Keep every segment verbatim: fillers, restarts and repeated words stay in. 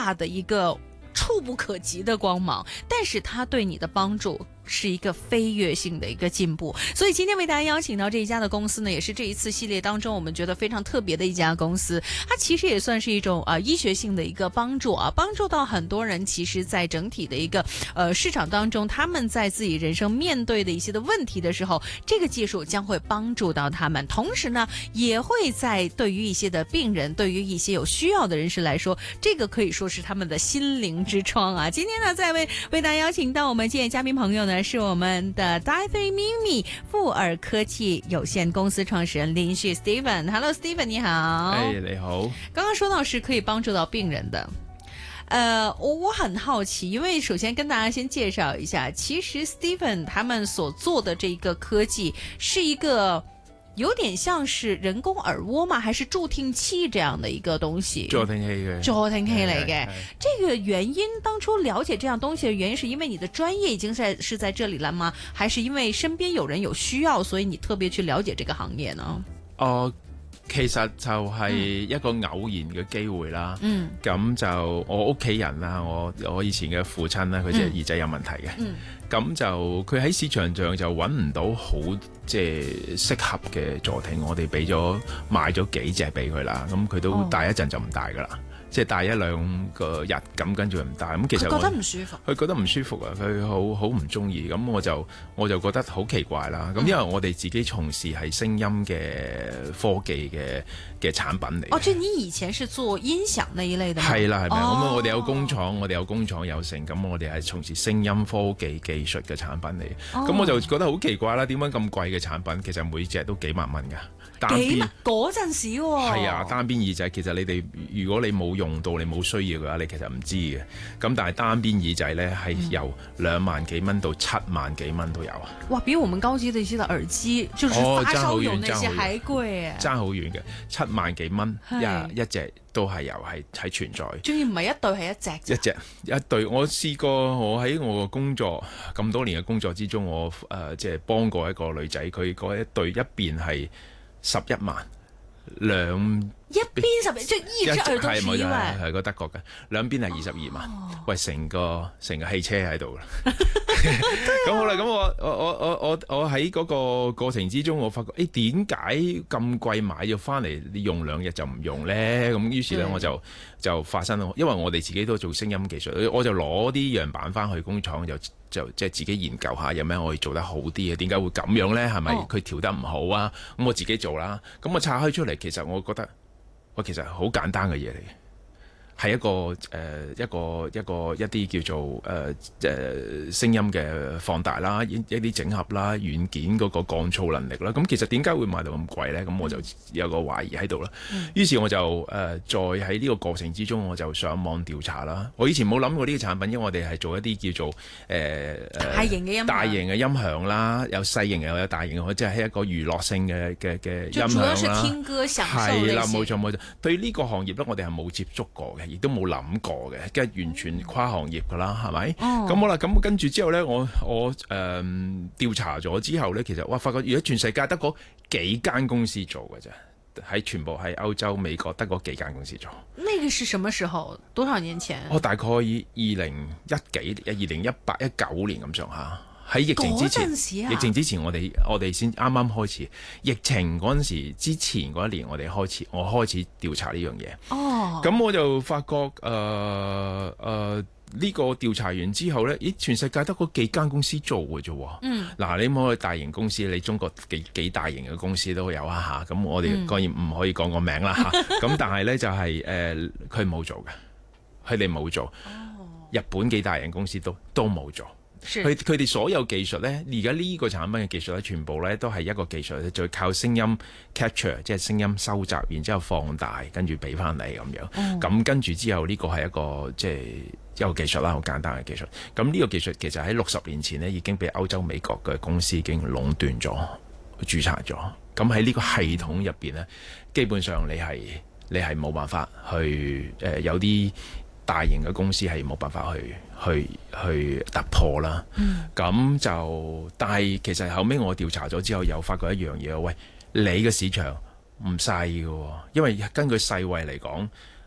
大的一個觸不可及的光芒，但是它對你的幫助是一個飛躍性的一個進步。所以今天為大家邀請到這一家的公司呢，也是這一次系列當中我們覺得非常特別的一家公司。它其實也算是一種啊、呃、醫學性的一個幫助啊，幫助到很多人。其實在整體的一個呃市場當中，他們在自己人生面對的一些的問題的時候，這個技術將會幫助到他們。同時呢，也會在對於一些的病人，對於一些有需要的人士來說，這個可以說是他們的心靈之窗啊。今天呢，再為為大家邀請到我們今日嘉賓朋友呢，是我們的 Die three Mimi 富爾科技有限公司創始人林旭 Steven。Hello Steven， 你好。 哎、hey, 你好。 剛剛說到是可以幫助到病人的，呃，我我很好奇，因為首先跟大家先介紹一下，其實 Steven 他們所做的這個科技是一個有點像是人工耳蝸嗎？還是助聽器這樣的一個東西？ 助聽器嘅， 助聽器嚟嘅。這個原因當初了解這樣東西的原因，是因為你的專業已經在是在這裡了嗎？還是因為身邊有人有需要，所以你特別去了解這個行業呢？ 哦、呃，其實就係一個偶然嘅機會啦。嗯，咁就我屋企人啦，我我以前嘅父親啦，佢隻耳仔有問題嘅。嗯。咁就佢喺市場上就揾唔到好即係適合嘅助聽，我哋俾咗買咗幾隻俾佢啦，咁佢都戴一陣就唔戴噶啦，哦、即係戴一兩個日咁跟住唔戴，咁其實佢覺得唔舒服，佢覺得唔舒服啊，佢好好唔中意，咁我就我就覺得好奇怪啦，咁、嗯、因為我哋自己從事係聲音嘅科技嘅嘅產品嚟。哦，即係你以前是做音響那一類的嗎？係啦係咪？咁、哦、我哋有工廠，我哋有工廠有成，咁我哋係從事聲音科技技術嘅產品嚟，咁、哦、我就覺得好奇怪啦，點解咁貴嘅產品，其實每隻都幾萬蚊㗎。單邊嗰陣時喎， 係啊，單邊耳仔其實你哋如果你冇用到，你冇需要嘅話，你其實唔知嘅。咁但係單邊耳仔咧係由兩萬幾蚊到七萬幾蚊都有啊！ 哇，比我們高級的一些的耳機，就是發燒友那些還貴啊！ 爭好遠嘅，七萬幾蚊一一隻都係有係係存在。 仲要唔係一對係一隻， 一隻一對。我試過我喺我嘅工作咁多年嘅工作之中，我誒即係幫過一個女仔，佢嗰一對一邊係十一萬，兩一邊十即係一隻耳朵十一萬， 係個德國嘅，兩邊係二十二萬，哦、喂，成個成個汽車喺度啦。咁好啦，咁我我我我我我喺嗰個過程之中，我發覺誒點解咁貴買咗翻嚟，你用兩日就唔用咧？咁於是咧我就就發生，因為我哋自己都做聲音技術，我就攞啲樣板翻去工廠就。就即係自己研究下有咩可以做得好啲嘅，點解會咁樣咧？係咪佢調得唔好啊？咁、哦、我自己做啦，咁我拆開出嚟，其實我覺得我其實好簡單嘅嘢嚟嘅。係一個誒、呃、一個一個一啲叫做誒誒、呃、聲音嘅放大啦，一啲整合啦，軟件嗰個降噪能力啦。咁其實點解會賣到咁貴咧？咁我就有個懷疑喺度啦。嗯、於是我就誒、呃、再喺呢個過程之中，我就上網調查啦。我以前冇諗過呢個產品，因為我哋係做一啲叫做誒、呃、大型嘅音大型嘅音響啦，有細型又有大型嘅，即係一個娛樂性嘅嘅嘅音響啦。就主要係聽歌享受呢啲。係啦，冇錯冇錯。對呢個行業咧，我哋係冇接觸過嘅。亦都冇諗過嘅，跟住完全跨行業噶啦，係咪？咁、oh. 好啦，咁跟住之後咧，我我誒、呃、調查咗之後咧，其實我發覺如果全世界得嗰幾間公司做嘅啫，喺全部喺歐洲、美國得嗰幾間公司做。 那個是什麼時候？多少年前？ 我大概二零一幾、二零一八、一九年咁上下。喺疫情之前，啊、疫情之前我哋我哋先啱啱開始。疫情嗰陣時之前嗰一年，我哋開始我開始調查呢樣嘢。哦，咁我就發覺誒誒呢個調查完之後咧，咦，全世界得嗰幾間公司做嘅啫。嗯，嗱，你唔好去大型公司，你中國幾幾大型嘅公司都有啊嚇。咁我哋當然唔可以講個名啦嚇。咁、嗯、但係咧就係誒佢冇做嘅，佢哋冇做。哦，日本幾大型公司都都冇做。佢佢哋所有技術咧，而家呢個產品嘅技術咧，全部咧都係一個技術咧，就靠聲音 capture， 即係聲音收集，然之後放大，跟住俾翻你咁樣。咁、嗯、跟住之後呢個係一個即係一個技術啦，好簡單嘅技術。咁呢個技術其實喺六十年前呢已經俾歐洲、美國嘅公司已經壟斷咗、註冊咗。咁喺呢個系統入邊咧，基本上你係你係冇辦法去誒、呃、有啲。大型嘅公司係冇辦法去去去突破啦。咁、嗯、就但係其實後尾我調查咗之後，又發覺一樣嘢，喂，你嘅市場唔細嘅，因為根據世衛嚟講，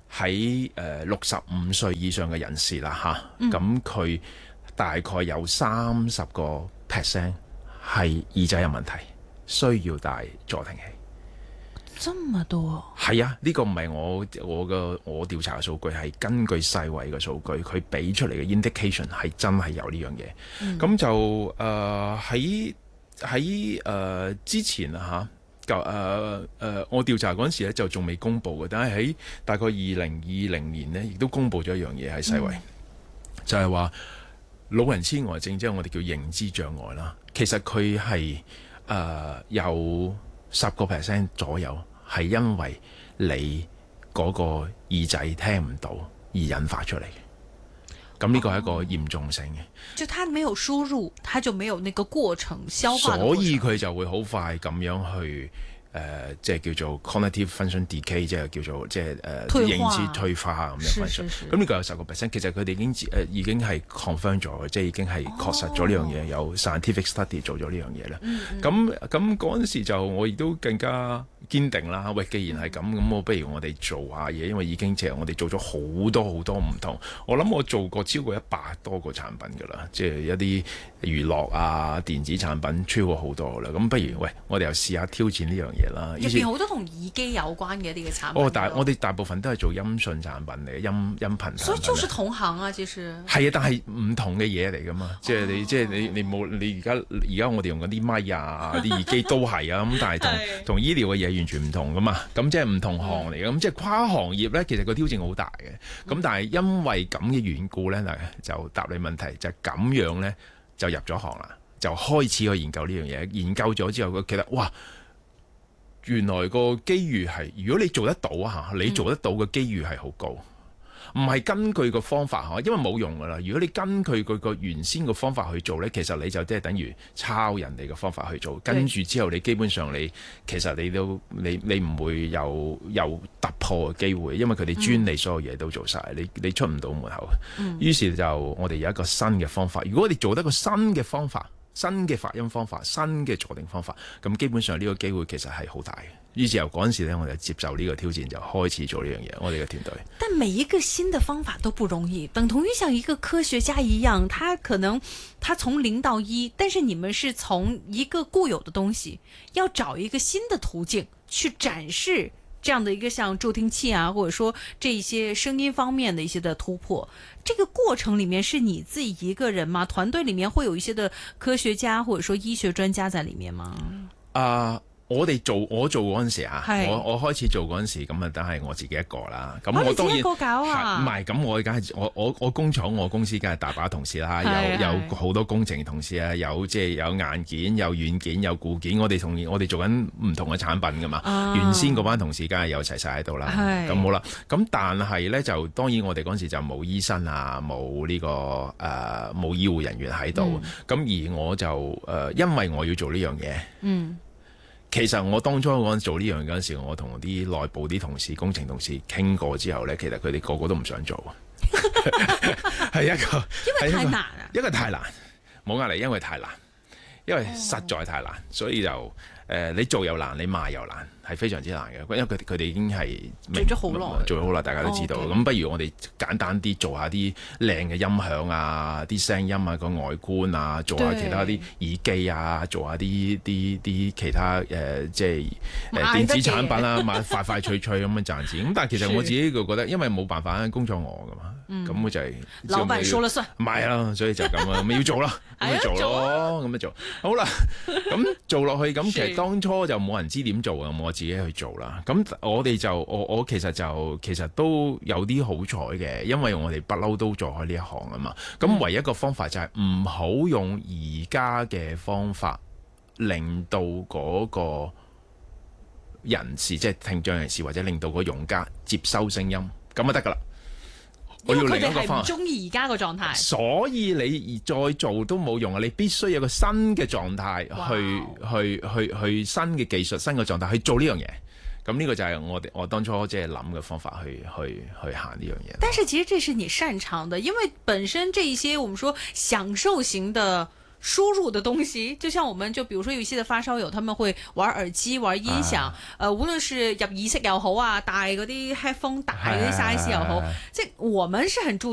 喺誒六十五歲以上嘅人士啦嚇，咁、啊、佢、嗯、大概有三十個 percent 係耳仔有問題，需要戴助聽器。 這麼多？係啊，呢、這個唔係我我嘅我調查嘅數據，係根據世衛嘅數據，佢俾出嚟嘅 indication 係真係有呢樣嘢。咁、嗯、就誒喺喺誒之前啊嚇，誒、呃、誒、呃、我調查嗰陣時咧就仲未公布嘅，但係喺大概二零二零年呢，亦都公布咗一樣嘢喺世衛，嗯、就係話老人痴呆症，即係我哋叫認知障礙啦。其實佢係誒有十個 percent 左右。係因為你嗰個耳仔聽唔到而引發出嚟嘅，咁呢個係一個嚴重性嘅。 就它沒有輸入，它就沒有那個過程消化的過程， 所以佢就會好快咁樣去。誒、呃，即係叫做 cognitive function decay， 即係叫做即係誒認知退化咁樣。咁呢個有十個 percent， 其實佢哋已經誒、呃、已經係 confirm 咗，即係已經係確實咗呢樣嘢，有 scientific study 做咗呢樣嘢啦。咁咁嗰陣時就我亦都更加堅定啦。喂，既然係咁，咁我不如我哋做下嘢，因為已經即係我哋做咗好多好多唔同。我諗我做過超過一百多個產品㗎啦，即係一啲娛樂啊、電子產品超過好多啦。咁不如喂，我哋又試下挑戰呢樣嘢。 入邊好多同耳機有關嘅一啲嘅產品。 哦，但係我哋大部分都係做音訊產品嚟嘅，音音頻產品。 所以就是同行啊，其實。係啊，但係唔同嘅嘢嚟噶嘛，即係你即係你你冇你而家而家我哋用嗰啲咪啊，啲耳機都係啊，咁但係同同醫療嘅嘢完全唔同噶嘛，咁即係唔同行嚟嘅，咁、嗯、即係跨行業咧，其實個挑戰好大嘅。咁、嗯、但係因為咁嘅緣故咧，嗱就答你問題就係、是、咁樣咧，就入咗行啦，就開始去研究呢樣嘢，研究咗之後，佢覺得哇！原來個機遇係，如果你做得到啊，你做得到嘅機遇係好高，唔係根據個方法嚇，因為冇用噶啦。如果你根據佢個原先個方法去做呢，其實你就即係等於抄人哋嘅方法去做，跟住之後你基本上你其實你都你你唔會有有突破嘅機會，因為佢哋專利所有嘢都做晒，嗯、你你出唔到門口。嗯、於是就我哋有一個新嘅方法，如果我哋做得個新嘅方法。新嘅發音方法，新嘅助聽方法，咁基本上呢個機會其實係好大嘅。於是由嗰陣時咧，我哋接受呢個挑戰，就開始做呢樣嘢。我哋嘅團隊。 但每一個新的方法都不容易，等同於像一個科學家一樣，他可能他從零到一，但是你們是從一個固有的東西，要找一個新的途徑去展示。這樣的一個像助聽器啊，或者說這一些聲音方面的一些的突破，這個過程裏面是你自己一個人嗎？團隊裏面會有一些的科學家或者說醫學專家在裏面嗎？啊、uh。我哋做我做嗰陣時啊，我我開始做嗰陣時，咁啊，梗係我自己一個啦。咁我當然一個搞啊， 唔係咁，我梗係我我我工廠我公司梗係大把同事啦，有有好多工程同事啊，有即係有硬件、有軟件、有固件。我哋同我哋做緊唔同嘅產品噶嘛。啊、原先嗰班同事梗係有齊晒喺度啦。咁好啦，咁但係咧就當然我哋嗰陣時就冇醫生啊，冇呢、這個誒冇、呃、醫護人員喺度。咁、嗯、而我就誒、呃，因為我要做呢樣嘢。嗯。其實我當初嗰陣做呢樣嗰陣時，我同啲內部啲同事、工程同事傾過之後咧，其實佢哋個個都唔想做，係一個因為太難啊， 一個太難，冇壓力，因為太難，因為實在太難，所以就誒、呃、你做又難，你賣又難。係非常之難嘅，因為佢佢哋已經係做咗好耐， 做咗好耐，大家都知道。咁、oh, okay. 不如我哋簡單啲做下啲靚嘅音響啊，啲聲音啊，個外觀啊，做下其他啲耳機啊，做下啲啲啲其他誒、呃，即係誒、呃、電子產品啊，買快快脆脆咁樣賺錢。咁但係其實我自己就覺得，因為冇辦法工作我㗎嘛，咁、嗯、我就係、是、 老闆說了算， 唔係啊，所以就咁啊，咁要做咯，咁咪做咯，咁咪做。好啦，咁做落去，咁其實當初就冇人知點做啊，我自己去做啦，咁我哋就我我其實就其實都有啲好彩嘅，因為我哋不嬲都做開呢一行啊嘛。咁唯一一個方法就係唔好用而家嘅方法，令到嗰個人士即係聽障人士或者令到個用家接收聲音，咁就得噶啦。我要另一個方法。因為佢哋係唔中意而家個狀態，所以你再做都冇用啊！你必須有個新嘅狀態去去去去新嘅技術、新嘅狀態去做呢樣嘢。咁呢個就係我哋我當初即係諗嘅方法去去去行呢樣嘢。但是其實這是你擅長的，因為本身這一些我們說享受型的輸入的東西，就像我們就比如說有些的發燒友，他們會玩耳機、玩音響，誒、呃，無論是入耳式又好啊，大嗰啲 headphone 大嗰啲 size 又好，即係我們是很注